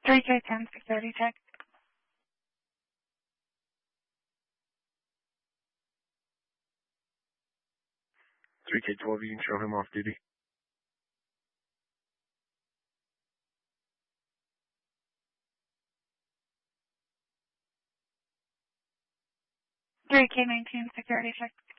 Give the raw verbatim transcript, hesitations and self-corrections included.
three K ten security check. three K twelve, you can show him off duty. three K nineteen security check.